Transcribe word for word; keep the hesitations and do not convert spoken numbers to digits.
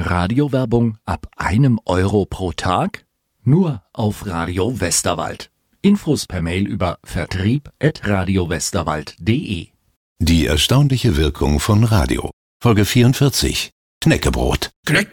Radiowerbung ab einem Euro pro Tag? Nur auf Radio Westerwald. Infos per Mail über vertrieb at radiowesterwald punkt de. Die erstaunliche Wirkung von Radio. Folge vierundvierzig. Knäckebrot. Knäckebrot.